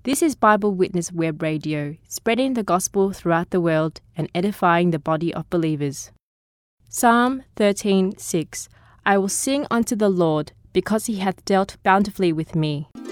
This is Bible Witness Web Radio, spreading the gospel throughout the world and edifying the body of believers. Psalm 13:6. I will sing unto the Lord, because he hath dealt bountifully with me.